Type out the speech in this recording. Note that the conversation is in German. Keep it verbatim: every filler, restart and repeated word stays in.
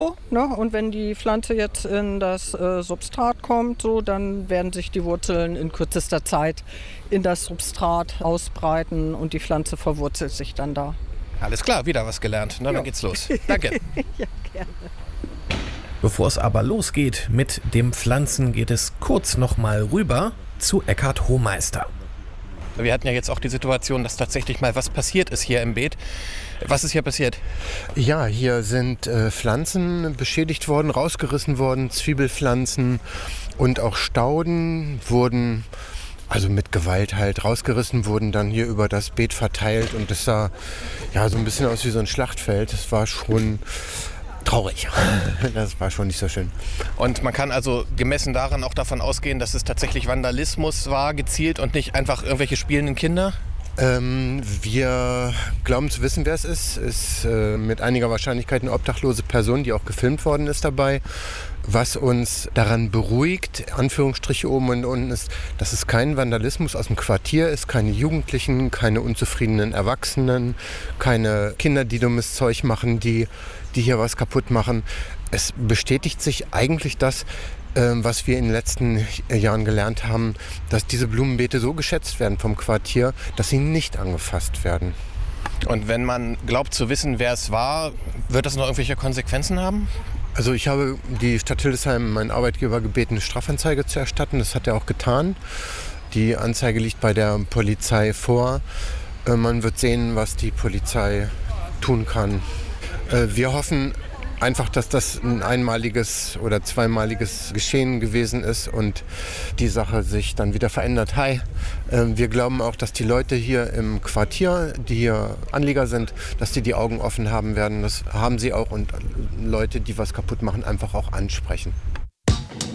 Ne? Und wenn die Pflanze jetzt in das äh, Substrat kommt, so, dann werden sich die Wurzeln in kürzester Zeit in das Substrat ausbreiten und die Pflanze verwurzelt sich dann da. Alles klar, wieder was gelernt. Na, dann geht's los. Danke. Ja, gerne. Bevor es aber losgeht mit dem Pflanzen, geht es kurz nochmal rüber zu Eckhard Hohmeister. Wir hatten ja jetzt auch die Situation, dass tatsächlich mal was passiert ist hier im Beet. Was ist hier passiert? Ja, hier sind äh, Pflanzen beschädigt worden, rausgerissen worden, Zwiebelpflanzen und auch Stauden wurden, also mit Gewalt halt rausgerissen, wurden dann hier über das Beet verteilt und das sah ja so ein bisschen aus wie so ein Schlachtfeld. Das war schon traurig. Das war schon nicht so schön. Und man kann also gemessen daran auch davon ausgehen, dass es tatsächlich Vandalismus war, gezielt und nicht einfach irgendwelche spielenden Kinder? Ähm, wir glauben zu wissen, wer es ist. Es ist äh, mit einiger Wahrscheinlichkeit eine obdachlose Person, die auch gefilmt worden ist dabei. Was uns daran beruhigt, Anführungsstriche oben und unten, ist, dass es kein Vandalismus aus dem Quartier ist, keine Jugendlichen, keine unzufriedenen Erwachsenen, keine Kinder, die dummes Zeug machen, die, die hier was kaputt machen. Es bestätigt sich eigentlich das, was wir in den letzten Jahren gelernt haben, dass diese Blumenbeete so geschätzt werden vom Quartier, dass sie nicht angefasst werden. Und wenn man glaubt zu wissen, wer es war, wird das noch irgendwelche Konsequenzen haben? Also ich habe die Stadt Hildesheim, meinen Arbeitgeber, gebeten, eine Strafanzeige zu erstatten. Das hat er auch getan. Die Anzeige liegt bei der Polizei vor. Man wird sehen, was die Polizei tun kann. Wir hoffen einfach, dass das ein einmaliges oder zweimaliges Geschehen gewesen ist und die Sache sich dann wieder verändert. Hi, wir glauben auch, dass die Leute hier im Quartier, die hier Anlieger sind, dass die die Augen offen haben werden. Das haben sie auch und Leute, die was kaputt machen, einfach auch ansprechen.